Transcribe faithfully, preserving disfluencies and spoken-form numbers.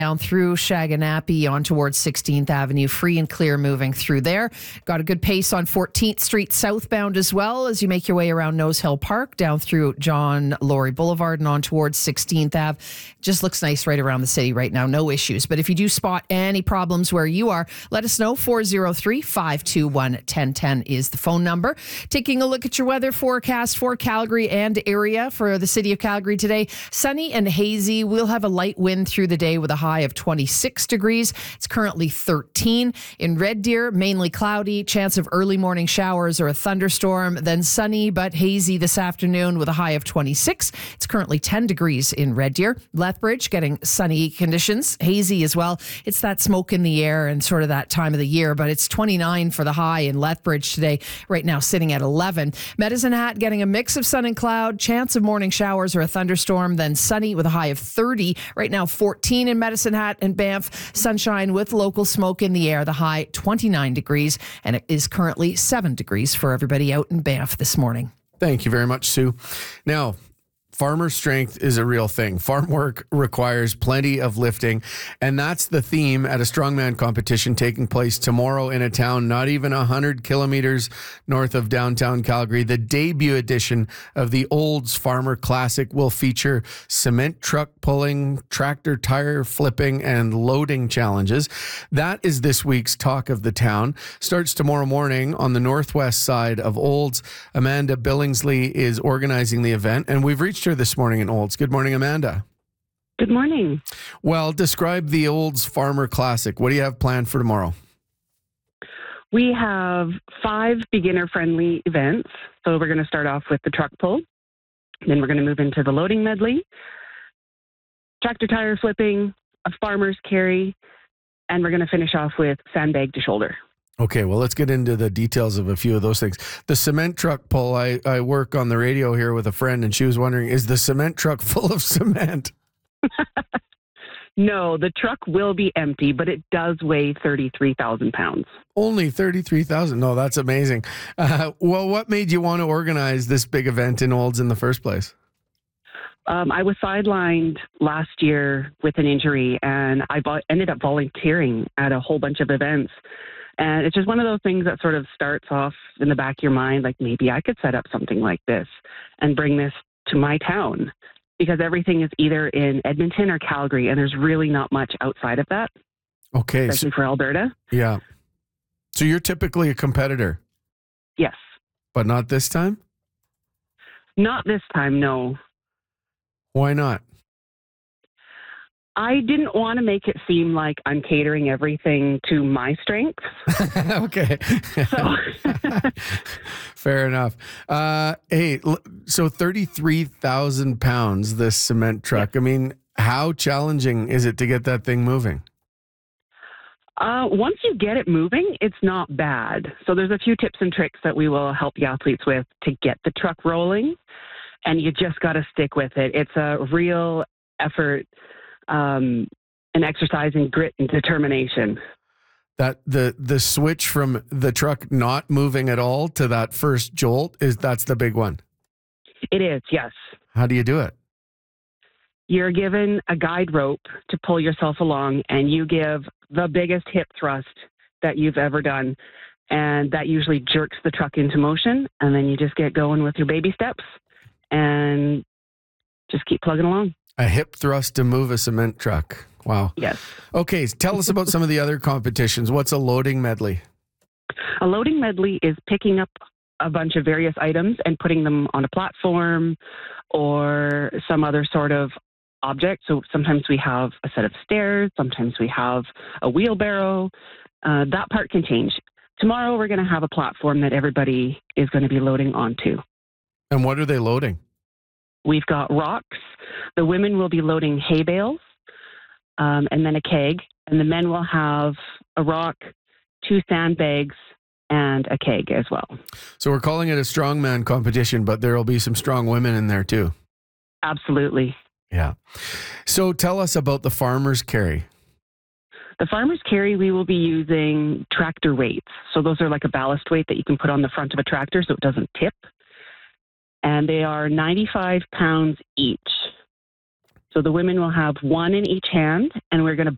down through Shaganappi on towards sixteenth Avenue, free and clear moving through there. Got a good pace on fourteenth Street southbound as well as you make your way around Nose Hill Park, down through John Laurie Boulevard and on towards sixteenth Ave. Just looks nice right around the city right now. No issues. But if you do spot any problems where you are, let us know. four oh three, five two one, one oh one oh is the phone number. Taking a look at your weather forecast for Calgary and area for the city of Calgary today. Sunny and hazy. We'll have a light wind through the day with a high of twenty-six degrees. It's currently thirteen. In Red Deer, mainly cloudy, chance of early morning showers or a thunderstorm, then sunny but hazy this afternoon with a high of twenty-six. It's currently ten degrees in Red Deer. Lethbridge getting sunny conditions, hazy as well. It's that smoke in the air and sort of that time of the year, but it's twenty-nine for the high in Lethbridge today, right now sitting at eleven. Medicine Hat getting a mix of sun and cloud, chance of morning showers or a thunderstorm, then sunny with a high of thirty. Right now fourteen in Medicine Hat and Banff, sunshine with local smoke in the air, the high twenty-nine degrees, and it is currently seven degrees for everybody out in Banff this morning. Thank you very much, Sue. Now, farmer strength is a real thing. Farm work requires plenty of lifting, and that's the theme at a strongman competition taking place tomorrow in a town not even one hundred kilometers north of downtown Calgary. The debut edition of the Olds Farmer Classic will feature cement truck pulling, tractor tire flipping, and loading challenges. That is this week's talk of the town. Starts tomorrow morning on the northwest side of Olds. Amanda Billingsley is organizing the event, and we've reached her this morning in Olds. Good morning, Amanda. Good morning. Well, describe the Olds Farmer Classic. What do you have planned for tomorrow? We have five beginner-friendly events. So we're going to start off with the truck pull. Then we're going to move into the loading medley, tractor tire flipping, a farmer's carry, and we're going to finish off with sandbag to shoulder. Okay, well, let's get into the details of a few of those things. The cement truck pull, I, I work on the radio here with a friend, and she was wondering, is the cement truck full of cement? No, the truck will be empty, but it does weigh thirty-three thousand pounds. Only thirty-three thousand? No, that's amazing. Uh, well, what made you want to organize this big event in Olds in the first place? Um, I was sidelined last year with an injury, and I vo- ended up volunteering at a whole bunch of events. And it's just one of those things that sort of starts off in the back of your mind, like maybe I could set up something like this and bring this to my town, because everything is either in Edmonton or Calgary, and there's really not much outside of that. Okay. Especially so, for Alberta. Yeah. So you're typically a competitor? Yes. But not this time? Not this time, no. Why not? I didn't want to make it seem like I'm catering everything to my strengths. Okay. So. Fair enough. Uh, hey, so thirty-three thousand pounds, this cement truck. I mean, how challenging is it to get that thing moving? Uh, once you get it moving, it's not bad. So there's a few tips and tricks that we will help the athletes with to get the truck rolling, and you just got to stick with it. It's a real effort. Um, an exercise in grit and determination. That the the switch from the truck not moving at all to that first jolt, is that's the big one. It is, yes. How do you do it? You're given a guide rope to pull yourself along, and you give the biggest hip thrust that you've ever done, and that usually jerks the truck into motion, and then you just get going with your baby steps and just keep plugging along. A hip thrust to move a cement truck. Wow. Yes. Okay, tell us about some of the other competitions. What's a loading medley? A loading medley is picking up a bunch of various items and putting them on a platform or some other sort of object. So sometimes we have a set of stairs, sometimes we have a wheelbarrow. Uh, that part can change. Tomorrow we're going to have a platform that everybody is going to be loading onto. And what are they loading? We've got rocks. The women will be loading hay bales, um, and then a keg. And the men will have a rock, two sandbags, and a keg as well. So we're calling it a strongman competition, but there will be some strong women in there too. Absolutely. Yeah. So tell us about the farmer's carry. The farmer's carry, we will be using tractor weights. So those are like a ballast weight that you can put on the front of a tractor so it doesn't tip. And they are ninety-five pounds each. So the women will have one in each hand, and we're going to